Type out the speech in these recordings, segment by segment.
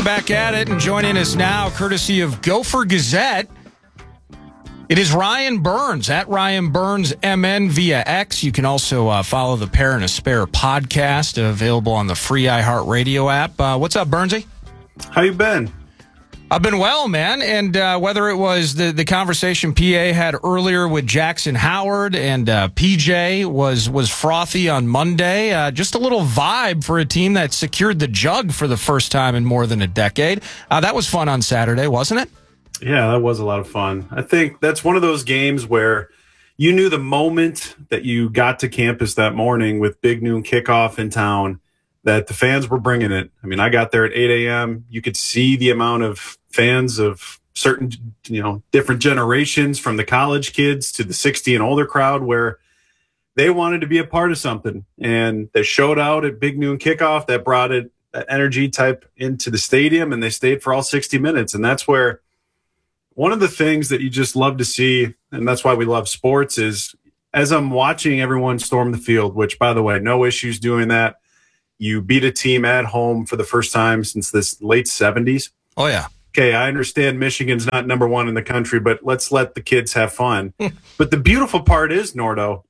back at it, and joining us now, courtesy of Gopher Gazette, it is Ryan Burns, at Ryan Burns MN via X. You can also follow the Pair and a Spare podcast, available on the free iHeartRadio app. What's up, Burnsy? How you been? I've been well, man, and whether it was the conversation PA had earlier with Jackson Howard and PJ was frothy on Monday, just a little vibe for a team that secured the jug for the first time in more than a decade. That was fun on Saturday, wasn't it? Yeah, that was a lot of fun. I think that's one of those games where you knew the moment that you got to campus that morning with big noon kickoff in town that the fans were bringing it. I mean, I got there at 8 a.m. You could see the amount of fans of certain, different generations, from the college kids to the 60 and older crowd, where they wanted to be a part of something. And they showed out at big noon kickoff. That brought that energy type into the stadium, and they stayed for all 60 minutes. And that's where one of the things that you just love to see, and that's why we love sports, is as I'm watching everyone storm the field, which, by the way, no issues doing that. You beat a team at home for the first time since the late 70s. Oh, yeah. Okay, I understand Michigan's not number one in the country, but let's let the kids have fun. But the beautiful part is, Nordo,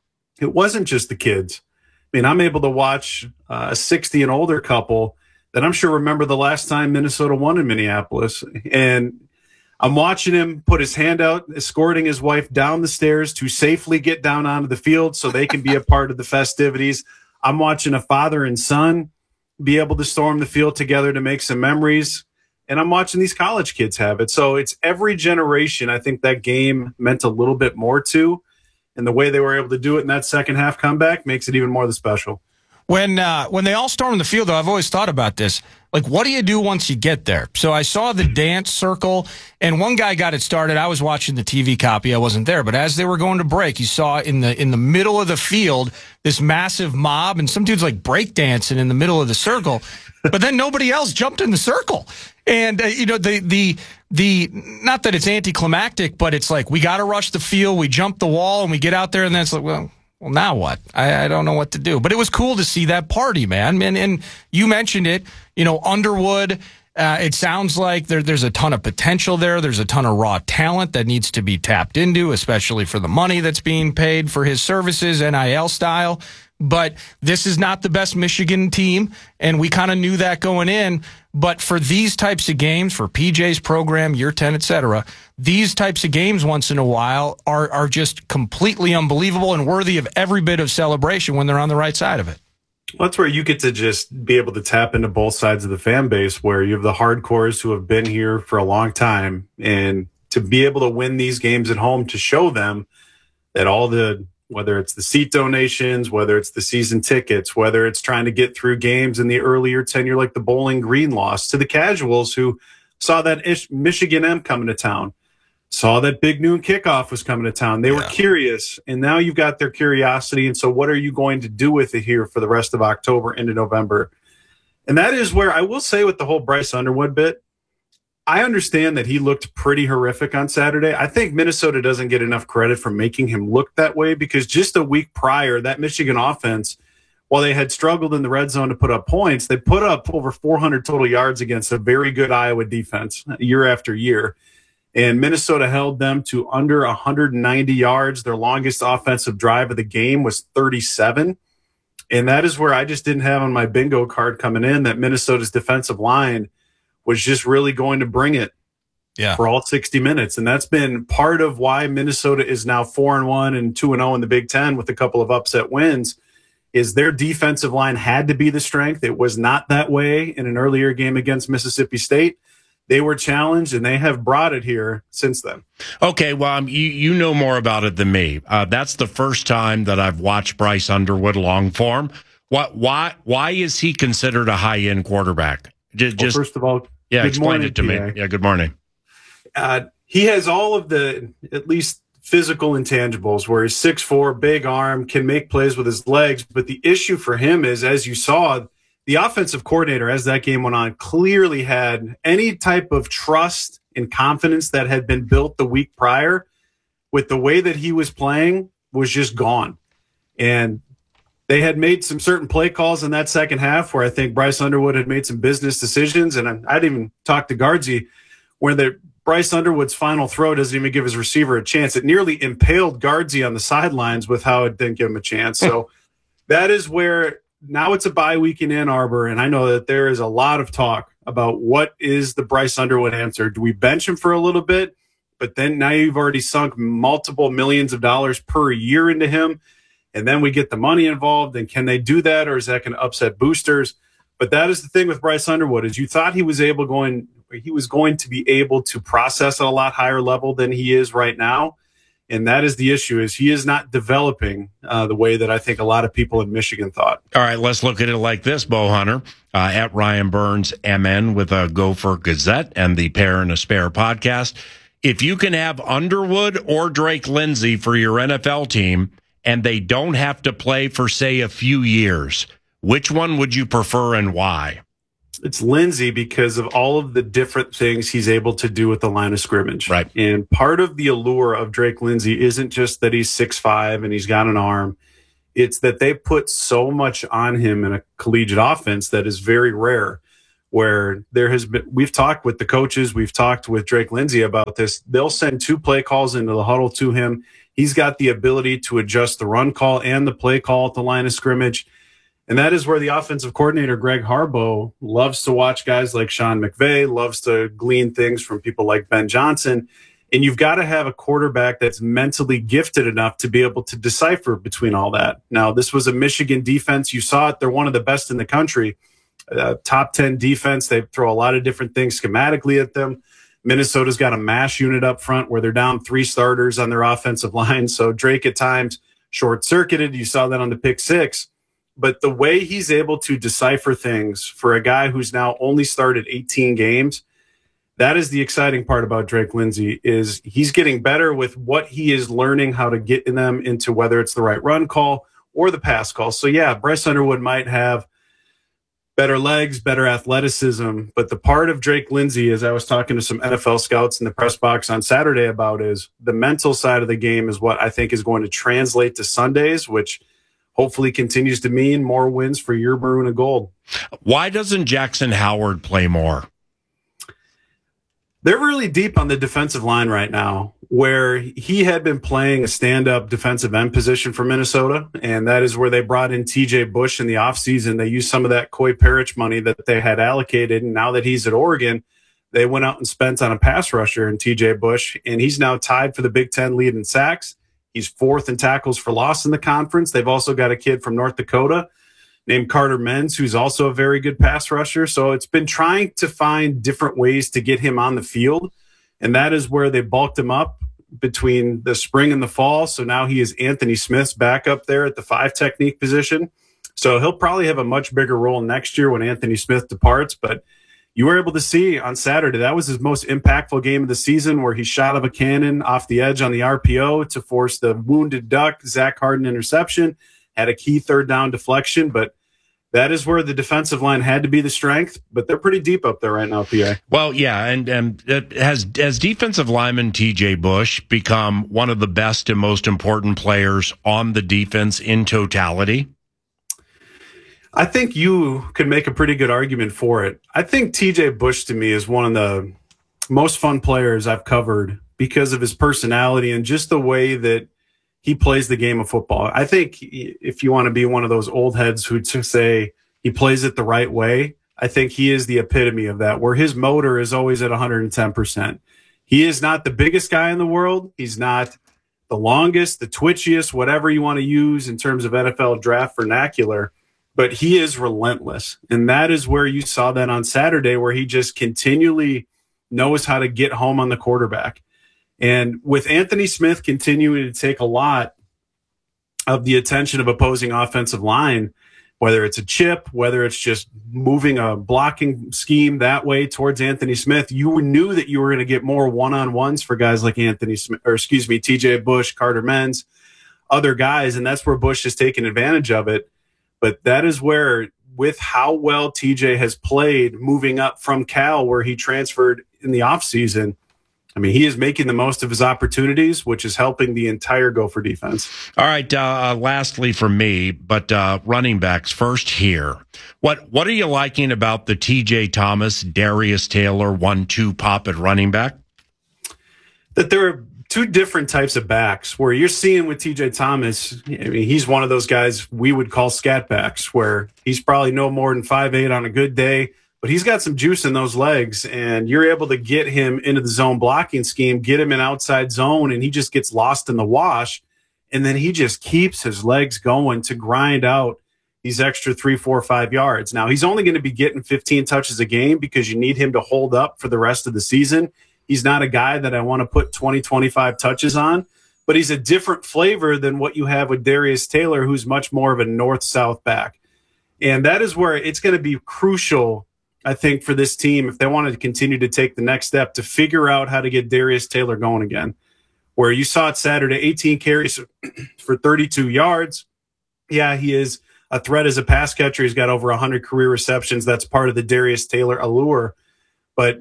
it wasn't just the kids. I mean, I'm able to watch a 60 and older couple that I'm sure remember the last time Minnesota won in Minneapolis. And I'm watching him put his hand out, escorting his wife down the stairs to safely get down onto the field so they can be a part of the festivities. I'm watching a father and son be able to storm the field together to make some memories. And I'm watching these college kids have it. So it's every generation. I think that game meant a little bit more to. And the way they were able to do it in that second half comeback makes it even more special. When they all stormed the field, though, I've always thought about this. Like, what do you do once you get there? So I saw the dance circle, and one guy got it started. I was watching the TV copy. I wasn't there. But as they were going to break, you saw in the middle of the field this massive mob, and some dude's like breakdancing in the middle of the circle. But then nobody else jumped in the circle. And, the not that it's anticlimactic, but it's like, we got to rush the field. We jump the wall and we get out there, and then it's like, well, now what? I don't know what to do. But it was cool to see that party, man. And you mentioned it, Underwood. It sounds like there's a ton of potential there. There's a ton of raw talent that needs to be tapped into, especially for the money that's being paid for his services, NIL style. But this is not the best Michigan team, and we kind of knew that going in. But for these types of games, for PJ's program, Year 10, et cetera, these types of games once in a while are just completely unbelievable and worthy of every bit of celebration when they're on the right side of it. Well, that's where you get to just be able to tap into both sides of the fan base, where you have the hardcores who have been here for a long time, and to be able to win these games at home, to show them that whether it's the seat donations, whether it's the season tickets, whether it's trying to get through games in the earlier tenure, like the Bowling Green loss, to the casuals who saw that Michigan M coming to town, saw that big noon kickoff was coming to town. They were curious, and now you've got their curiosity. And so what are you going to do with it here for the rest of October into November? And that is where I will say, with the whole Bryce Underwood bit, I understand that he looked pretty horrific on Saturday. I think Minnesota doesn't get enough credit for making him look that way, because just a week prior, that Michigan offense, while they had struggled in the red zone to put up points, they put up over 400 total yards against a very good Iowa defense year after year. And Minnesota held them to under 190 yards. Their longest offensive drive of the game was 37. And that is where I just didn't have on my bingo card coming in that Minnesota's defensive line was just really going to bring it for all 60 minutes. And that's been part of why Minnesota is now 4-1 and 2-0 in the Big Ten with a couple of upset wins, is their defensive line had to be the strength. It was not that way in an earlier game against Mississippi State. They were challenged, and they have brought it here since then. Okay, well, you know more about it than me. That's the first time that I've watched Bryce Underwood long form. Why is he considered a high-end quarterback? Well, first of all, explain it to me. Yeah, good morning. He has all of the, at least, physical intangibles, where he's 6'4", big arm, can make plays with his legs. But the issue for him is, as you saw, the offensive coordinator, as that game went on, clearly had any type of trust and confidence that had been built the week prior with the way that he was playing was just gone. And they had made some certain play calls in that second half where I think Bryce Underwood had made some business decisions. And I'd even talked to Guardsy where Bryce Underwood's final throw doesn't even give his receiver a chance. It nearly impaled Guardsy on the sidelines with how it didn't give him a chance. So that is where now it's a bye week in Ann Arbor. And I know that there is a lot of talk about what is the Bryce Underwood answer. Do we bench him for a little bit? But then now you've already sunk multiple millions of dollars per year into him. And then we get the money involved. And can they do that, or is that going to upset boosters? But that is the thing with Bryce Underwood, is you thought he was going to be able to process at a lot higher level than he is right now. And that is the issue, is he is not developing the way that I think a lot of people in Michigan thought. All right, let's look at it like this, Bo Hunter, at Ryan Burns, MN, with a Gopher Gazette and the Pair and a Spare podcast. If you can have Underwood or Drake Lindsey for your NFL team, and they don't have to play for, say, a few years, which one would you prefer and why? It's Lindsey because of all of the different things he's able to do with the line of scrimmage. Right. And part of the allure of Drake Lindsey isn't just that he's 6'5" and he's got an arm. It's that they put so much on him in a collegiate offense that is very rare, where we've talked with the coaches, we've talked with Drake Lindsey about this. They'll send 2 play calls into the huddle to him. He's got the ability to adjust the run call and the play call at the line of scrimmage. And that is where the offensive coordinator, Greg Harbaugh, loves to watch guys like Sean McVay, loves to glean things from people like Ben Johnson. And you've got to have a quarterback that's mentally gifted enough to be able to decipher between all that. Now, this was a Michigan defense. You saw it. They're one of the best in the country. Top 10 defense. They throw a lot of different things schematically at them. Minnesota's got a mash unit up front where they're down 3 starters on their offensive line. So Drake at times short-circuited. You saw that on the pick 6. But the way he's able to decipher things for a guy who's now only started 18 games, that is the exciting part about Drake Lindsey, is he's getting better with what he is learning how to get them into, whether it's the right run call or the pass call. So, yeah, Bryce Underwood might have better legs, better athleticism. But the part of Drake Lindsey, as I was talking to some NFL scouts in the press box on Saturday about, is the mental side of the game is what I think is going to translate to Sundays, which hopefully continues to mean more wins for your maroon and gold. Why doesn't Jackson Howard play more? They're really deep on the defensive line right now, where he had been playing a stand-up defensive end position for Minnesota, and that is where they brought in TJ Bush in the offseason. They used some of that Coy Parrish money that they had allocated, and now that he's at Oregon, they went out and spent on a pass rusher in TJ Bush, and he's now tied for the Big Ten lead in sacks. He's 4th in tackles for loss in the conference. They've also got a kid from North Dakota named Carter Menz, who's also a very good pass rusher. So it's been trying to find different ways to get him on the field. And that is where they bulked him up between the spring and the fall. So now he is Anthony Smith's backup there at the 5 technique position. So he'll probably have a much bigger role next year when Anthony Smith departs. But you were able to see on Saturday, that was his most impactful game of the season, where he shot up a cannon off the edge on the RPO to force the wounded duck, Zach Harden interception, had a key 3rd down deflection. But that is where the defensive line had to be the strength, but they're pretty deep up there right now, PA. Well, yeah, and has defensive lineman TJ Bush become one of the best and most important players on the defense in totality? I think you could make a pretty good argument for it. I think TJ Bush, to me, is one of the most fun players I've covered because of his personality and just the way that he plays the game of football. I think if you want to be one of those old heads who say he plays it the right way, I think he is the epitome of that, where his motor is always at 110%. He is not the biggest guy in the world. He's not the longest, the twitchiest, whatever you want to use in terms of NFL draft vernacular, but he is relentless. And that is where you saw that on Saturday, where he just continually knows how to get home on the quarterback. And with Anthony Smith continuing to take a lot of the attention of opposing offensive line, whether it's a chip, whether it's just moving a blocking scheme that way towards Anthony Smith, you knew that you were going to get more one-on-ones for guys like TJ Bush, Carter Menz, other guys. And that's where Bush has taken advantage of it. But that is where, with how well TJ has played moving up from Cal, where he transferred in the offseason, I mean, he is making the most of his opportunities, which is helping the entire Gopher defense. All right. Lastly for me, but running backs first here. What are you liking about the T.J. Thomas, Darius Taylor 1-2 pop at running back? That there are two different types of backs where you're seeing with T.J. Thomas. I mean, he's one of those guys we would call scat backs, where he's probably no more than 5'8" on a good day, but he's got some juice in those legs, and you're able to get him into the zone blocking scheme, get him in outside zone, and he just gets lost in the wash. And then he just keeps his legs going to grind out these extra 3, 4, 5 yards. Now, he's only going to be getting 15 touches a game because you need him to hold up for the rest of the season. He's not a guy that I want to put 20, 25 touches on, but he's a different flavor than what you have with Darius Taylor, who's much more of a north-south back. And that is where it's going to be crucial, I think, for this team, if they wanted to continue to take the next step, to figure out how to get Darius Taylor going again. Where you saw it Saturday, 18 carries for 32 yards. Yeah, he is a threat as a pass catcher. He's got over 100 career receptions. That's part of the Darius Taylor allure. But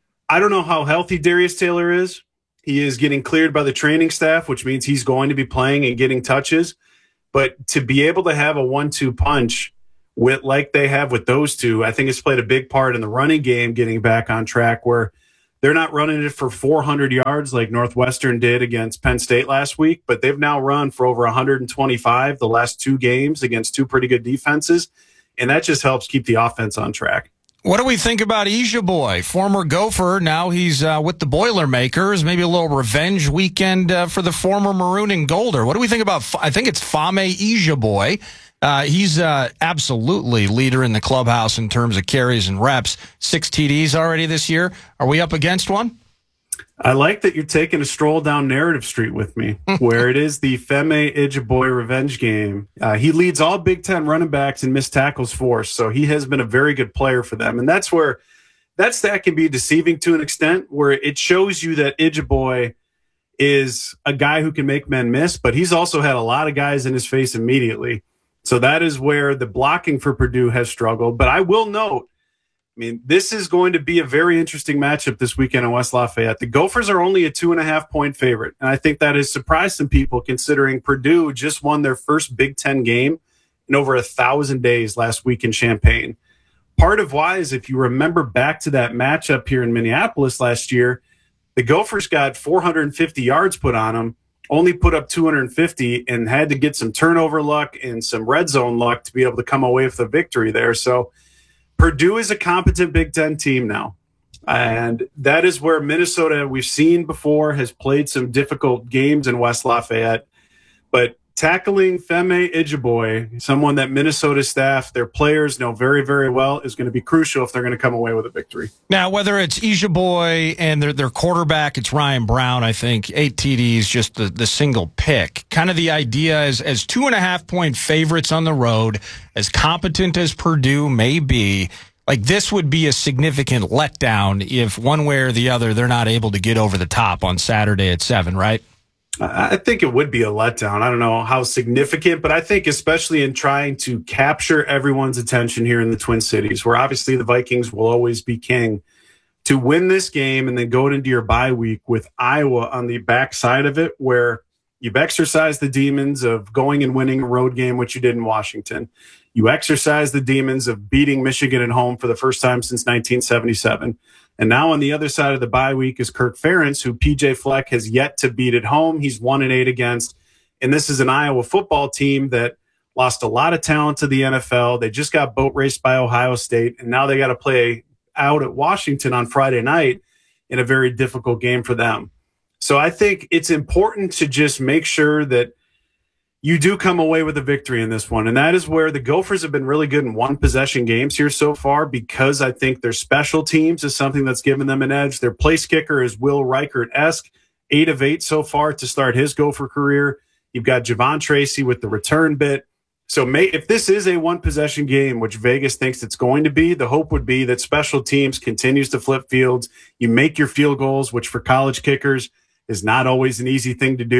I don't know how healthy Darius Taylor is. He is getting cleared by the training staff, which means he's going to be playing and getting touches. But to be able to have a 1-2 punch with like they have with those two, I think it's played a big part in the running game getting back on track, where they're not running it for 400 yards like Northwestern did against Penn State last week, but they've now run for over 125 the last 2 games against 2 pretty good defenses, and that just helps keep the offense on track. What do we think about Ijebuoye, former Gopher? Now he's with the Boilermakers. Maybe a little revenge weekend for the former Maroon and Golder. What do we think about, I think it's Fame Ijebuoye. He's absolutely leader in the clubhouse in terms of carries and reps. 6 TDs already this year. Are we up against one? I like that you're taking a stroll down narrative street with me, where it is the Feme Ijebuoye revenge game. He leads all Big Ten running backs in missed tackles force, so he has been a very good player for them. And that's where that stat can be deceiving to an extent, where it shows you that Ijebuoye is a guy who can make men miss, but he's also had a lot of guys in his face immediately. So that is where the blocking for Purdue has struggled. But I will note, I mean, this is going to be a very interesting matchup this weekend in West Lafayette. The Gophers are only a 2.5-point favorite, and I think that has surprised some people, considering Purdue just won their first Big Ten game in over 1,000 days last week in Champaign. Part of why is, if you remember back to that matchup here in Minneapolis last year, the Gophers got 450 yards put on them, only put up 250, and had to get some turnover luck and some red zone luck to be able to come away with a victory there. So Purdue is a competent Big Ten team now. And that is where Minnesota, we've seen before, has played some difficult games in West Lafayette. But tackling Feme Ijebuoye, someone that Minnesota staff, their players know very, very well, is going to be crucial if they're going to come away with a victory. Now, whether it's Ijebuoye and their quarterback, it's Ryan Brown, I think, 8 TDs, just the single pick. Kind of the idea is, as 2.5-point favorites on the road, as competent as Purdue may be, like, this would be a significant letdown if one way or the other they're not able to get over the top on Saturday at 7, right? I think it would be a letdown. I don't know how significant, but I think especially in trying to capture everyone's attention here in the Twin Cities, where obviously the Vikings will always be king, to win this game and then go into your bye week with Iowa on the backside of it, where you've exercised the demons of going and winning a road game, which you did in Washington. You exercised the demons of beating Michigan at home for the first time since 1977. And now on the other side of the bye week is Kirk Ferentz, who PJ Fleck has yet to beat at home. He's 1-8 against. And this is an Iowa football team that lost a lot of talent to the NFL. They just got boat raced by Ohio State, and now they got to play out at Washington on Friday night in a very difficult game for them. So I think it's important to just make sure that you do come away with a victory in this one. And that is where the Gophers have been really good in one-possession games here so far, because I think their special teams is something that's given them an edge. Their place kicker is Will Reichert-esque, 8 of 8 so far to start his Gopher career. You've got Javon Tracy with the return bit. So if this is a one-possession game, which Vegas thinks it's going to be, the hope would be that special teams continues to flip fields. You make your field goals, which for college kickers is not always an easy thing to do.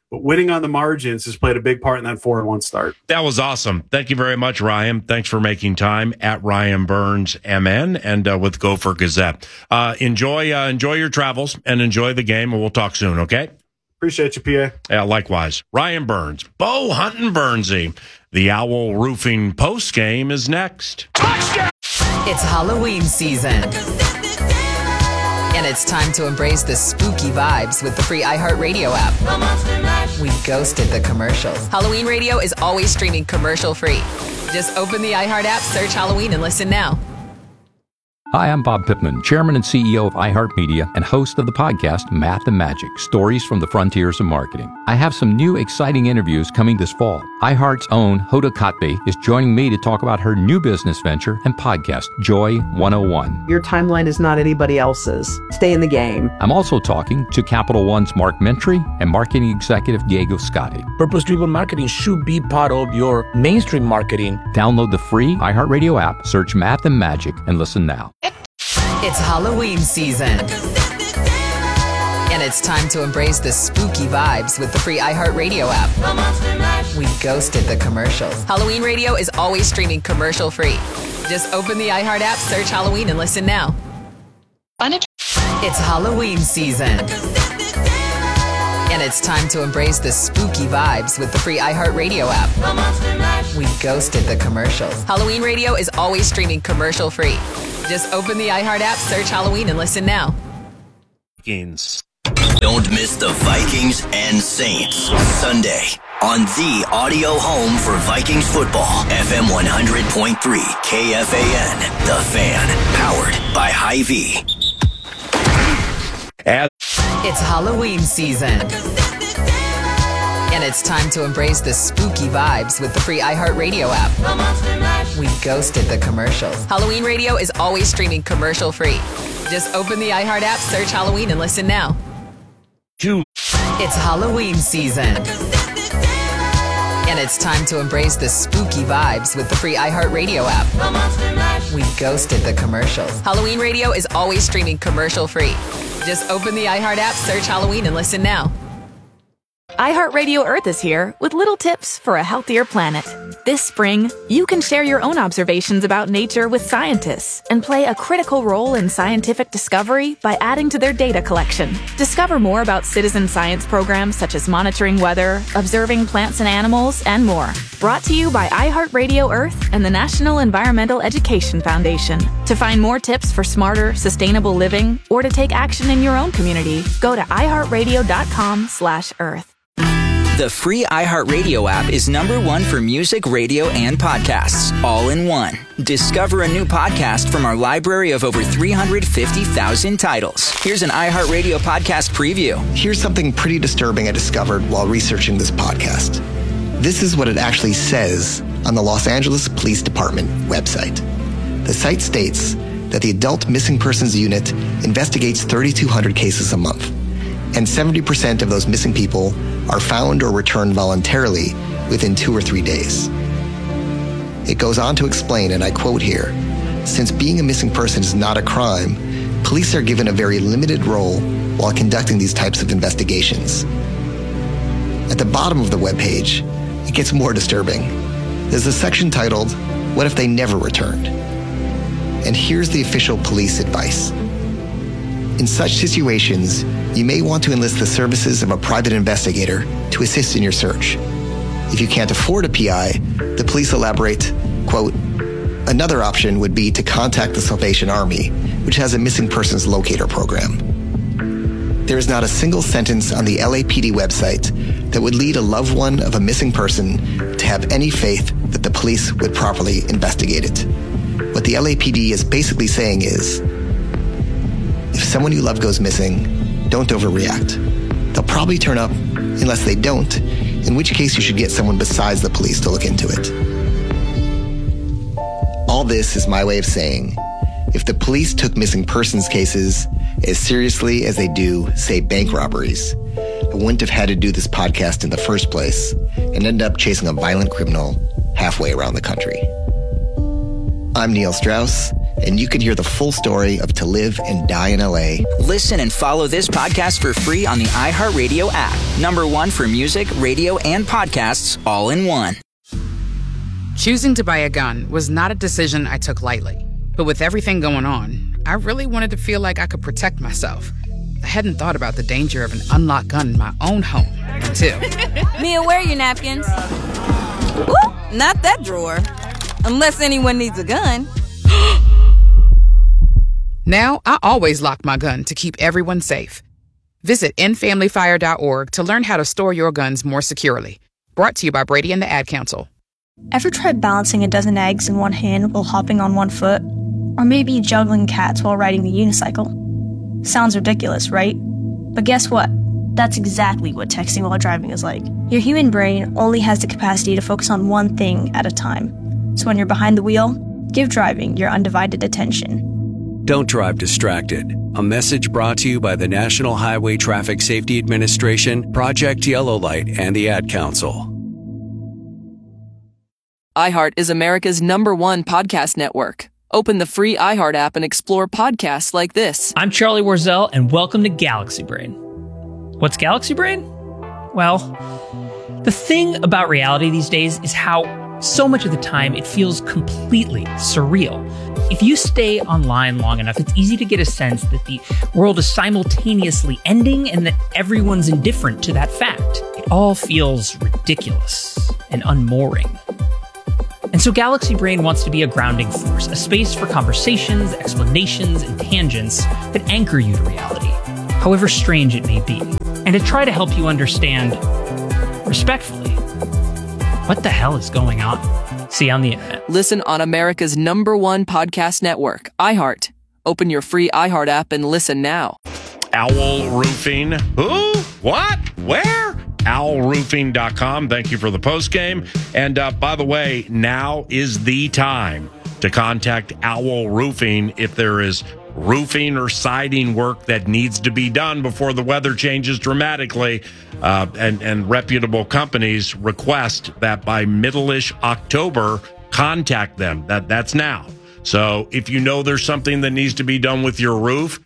But winning on the margins has played a big part in that 4-1 start. That was awesome. Thank you very much, Ryan. Thanks for making time at Ryan Burns MN and with Gopher Gazette. Enjoy your travels and enjoy the game, and we'll talk soon, okay? Appreciate you, PA. Yeah, likewise. Ryan Burns, Bo Huntin Burnsy. The Owl Roofing post game is next. Touchdown! It's Halloween season. And it's time to embrace the spooky vibes with the free iHeartRadio app. We ghosted the commercials. Halloween Radio is always streaming commercial free. Just open the iHeart app, search Halloween, and listen now. Hi, I'm Bob Pittman, Chairman and CEO of iHeartMedia and host of the podcast Math and Magic, Stories from the Frontiers of Marketing. I have some new exciting interviews coming this fall. iHeart's own Hoda Kotb is joining me to talk about her new business venture and podcast, Joy 101. Your timeline is not anybody else's. Stay in the game. I'm also talking to Capital One's Mark Mentry and marketing executive Diego Scotti. Purpose-driven marketing should be part of your mainstream marketing. Download the free iHeartRadio app, search Math and Magic, and listen now. It's Halloween season. And it's time to embrace the spooky vibes with the free iHeartRadio app. We ghosted the commercials. Halloween Radio is always streaming commercial free. Just open the iHeart app, search Halloween, and listen now. It's Halloween season. And it's time to embrace the spooky vibes with the free iHeartRadio app. We ghosted the commercials. Halloween Radio is always streaming commercial free. Just open the iHeart app, search Halloween, and listen now. Don't miss the Vikings and Saints Sunday on the audio home for Vikings football. FM 100.3 KFAN, The Fan, powered by Hy-Vee. It's Halloween season. And it's time to embrace the spooky vibes with the free iHeartRadio app. We ghosted the commercials. Halloween Radio is always streaming commercial free. Just open the iHeart app, search Halloween, and listen now. It's Halloween season. And it's time to embrace the spooky vibes with the free iHeartRadio app. We ghosted the commercials. Halloween Radio is always streaming commercial free. Just open the iHeart app, search Halloween, and listen now. iHeartRadio Earth is here with little tips for a healthier planet. This spring, you can share your own observations about nature with scientists and play a critical role in scientific discovery by adding to their data collection. Discover more about citizen science programs such as monitoring weather, observing plants and animals, and more. Brought to you by iHeartRadio Earth and the National Environmental Education Foundation. To find more tips for smarter, sustainable living or to take action in your own community, go to iHeartRadio.com/Earth. The free iHeartRadio app is #1 for music, radio, and podcasts, all in one. Discover a new podcast from our library of over 350,000 titles. Here's an iHeartRadio podcast preview. Here's something pretty disturbing I discovered while researching this podcast. This is what it actually says on the Los Angeles Police Department website. The site states that the Adult Missing Persons Unit investigates 3,200 cases a month, and 70% of those missing people are found or returned voluntarily within 2 or 3 days. It goes on to explain, and I quote here, since being a missing person is not a crime, police are given a very limited role while conducting these types of investigations. At the bottom of the webpage, it gets more disturbing. There's a section titled, What if they never returned? And here's the official police advice. In such situations, you may want to enlist the services of a private investigator to assist in your search. If you can't afford a PI, the police elaborate, quote, another option would be to contact the Salvation Army, which has a missing persons locator program. There is not a single sentence on the LAPD website that would lead a loved one of a missing person to have any faith that the police would properly investigate it. What the LAPD is basically saying is, if someone you love goes missing, don't overreact. They'll probably turn up unless they don't, in which case you should get someone besides the police to look into it. All this is my way of saying, if the police took missing persons cases as seriously as they do, say, bank robberies, I wouldn't have had to do this podcast in the first place and end up chasing a violent criminal halfway around the country. I'm Neil Strauss, and you can hear the full story of To Live and Die in LA. Listen and follow this podcast for free on the iHeartRadio app. #1 for music, radio, and podcasts all in one. Choosing to buy a gun was not a decision I took lightly. But with everything going on, I really wanted to feel like I could protect myself. I hadn't thought about the danger of an unlocked gun in my own home until... Mia, where are your napkins? Ooh, not that drawer. Unless anyone needs a gun. Now, I always lock my gun to keep everyone safe. Visit endfamilyfire.org to learn how to store your guns more securely. Brought to you by Brady and the Ad Council. Ever tried balancing a dozen eggs in one hand while hopping on one foot? Or maybe juggling cats while riding the unicycle? Sounds ridiculous, right? But guess what? That's exactly what texting while driving is like. Your human brain only has the capacity to focus on one thing at a time. So when you're behind the wheel, give driving your undivided attention. Don't drive distracted. A message brought to you by the National Highway Traffic Safety Administration, Project Yellow Light, and the Ad Council. iHeart is America's #1 podcast network. Open the free iHeart app and explore podcasts like this. I'm Charlie Warzel, and welcome to Galaxy Brain. What's Galaxy Brain? Well, the thing about reality these days is how so much of the time it feels completely surreal. If you stay online long enough, it's easy to get a sense that the world is simultaneously ending and that everyone's indifferent to that fact. It all feels ridiculous and unmooring. And so Galaxy Brain wants to be a grounding force, a space for conversations, explanations, and tangents that anchor you to reality, however strange it may be, and to try to help you understand, respectfully, what the hell is going on? See you on the internet. Listen on America's #1 podcast network, iHeart. Open your free iHeart app and listen now. Owl Roofing. Who? What? Where? OwlRoofing.com. Thank you for the post game. And by the way, now is the time to contact Owl Roofing if there is roofing or siding work that needs to be done before the weather changes dramatically. And reputable companies request that by middle-ish October, contact them. That's now. So if you know there's something that needs to be done with your roof,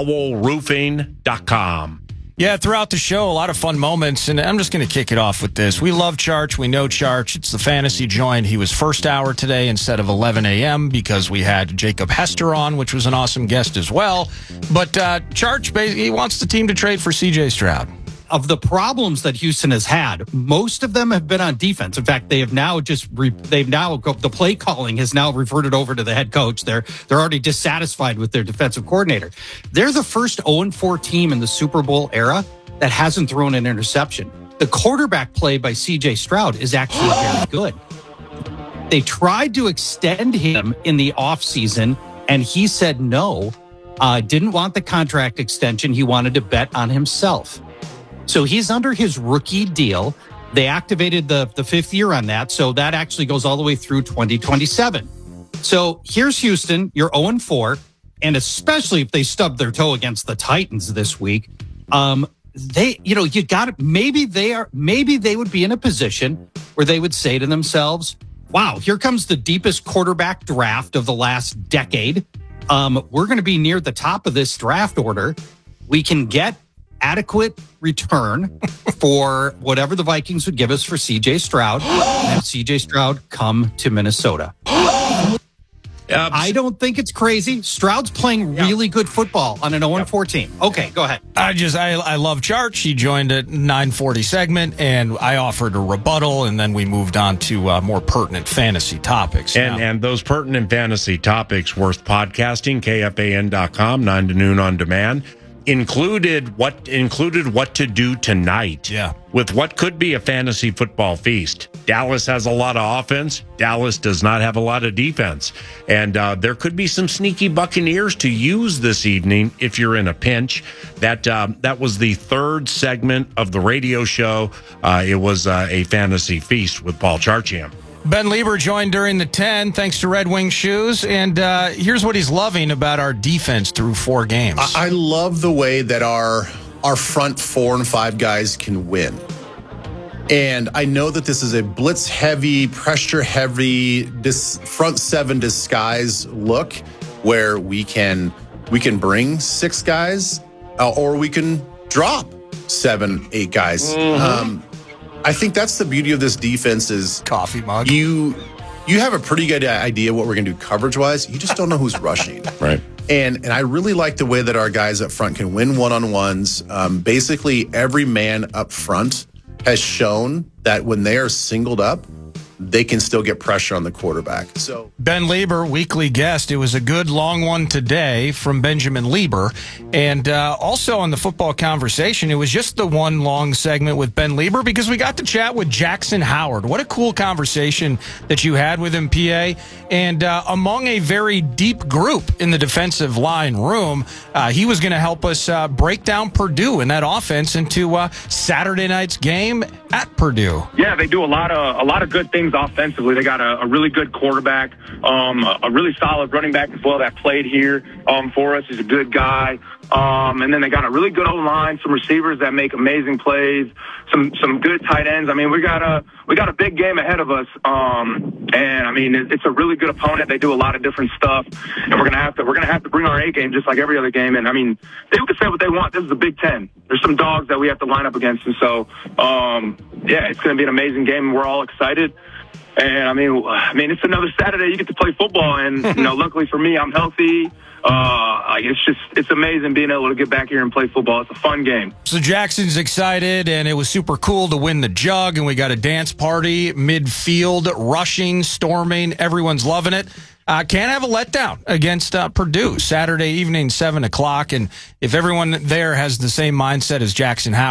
OwlRoofing.com. Yeah, throughout the show, a lot of fun moments, and I'm just going to kick it off with this. We love Charch. We know Charch. It's the fantasy joint. He was first hour today instead of 11 a.m. because we had Jacob Hester on, which was an awesome guest as well. But Charch, he wants the team to trade for C.J. Stroud. Of the problems that Houston has had, most of them have been on defense. In fact, they have now the play calling has now reverted over to the head coach. They're already dissatisfied with their defensive coordinator. They're the first 0-4 team in the Super Bowl era that hasn't thrown an interception. The quarterback play by C.J. Stroud is actually very good. They tried to extend him in the offseason, and he said no. Didn't want the contract extension. He wanted to bet on himself. So he's under his rookie deal. They activated the fifth year on that. So that actually goes all the way through 2027. So here's Houston. You're 0-4. And especially if they stub their toe against the Titans this week, maybe they would be in a position where they would say to themselves, wow, here comes the deepest quarterback draft of the last decade. We're going to be near the top of this draft order. We can get adequate return for whatever the Vikings would give us for C.J. Stroud, and have C.J. Stroud come to Minnesota. I don't think it's crazy. Stroud's playing really good football on an 0-4 team. Okay, go ahead. I love Charch. He joined at 9:40 segment, and I offered a rebuttal, and then we moved on to more pertinent fantasy topics. And those pertinent fantasy topics worth podcasting, KFAN.com, 9 to noon on demand. Included what to do tonight. Yeah. With what could be a fantasy football feast. Dallas has a lot of offense. Dallas does not have a lot of defense. And there could be some sneaky Buccaneers to use this evening if you're in a pinch. That was the third segment of the radio show. It was a fantasy feast with Paul Charchian. Ben Lieber joined during the 10, thanks to Red Wing Shoes. And here's what he's loving about our defense through 4 games. I love the way that our front 4 and 5 guys can win. And I know that this is a blitz-heavy, pressure-heavy, front 7 disguise look. where we can bring 6 guys or we can drop 7, 8 guys. I think that's the beauty of this defense is coffee mug. You have a pretty good idea what we're going to do coverage-wise. You just don't know who's rushing. Right. And I really like the way that our guys up front can win one-on-ones. Basically, every man up front has shown that when they are singled up, they can still get pressure on the quarterback. So Ben Lieber, weekly guest. It was a good long one today from Benjamin Lieber. And also on the football conversation, it was just the one long segment with Ben Lieber because we got to chat with Jackson Howard. What a cool conversation that you had with him, PA. And among a very deep group in the defensive line room, he was going to help us break down Purdue and that offense into Saturday night's game at Purdue. Yeah, they do a lot of good things offensively. They got a really good quarterback, a really solid running back as well that played here for us. He's a good guy. And then they got a really good O-line, some receivers that make amazing plays, some good tight ends. I mean, we got a big game ahead of us. And I mean, it's a really good opponent. They do a lot of different stuff, and we're gonna have to bring our A game just like every other game. And I mean, they can say what they want. This is the Big Ten. There's some dogs that we have to line up against, and so yeah, it's gonna be an amazing game. And we're all excited. And I mean, it's another Saturday. You get to play football, and luckily for me, I'm healthy. It's amazing being able to get back here and play football. It's a fun game. So Jackson's excited, and it was super cool to win the jug, and we got a dance party midfield, rushing, storming. Everyone's loving it. Can't have a letdown against Purdue Saturday evening, 7 o'clock. And if everyone there has the same mindset as Jackson Howard,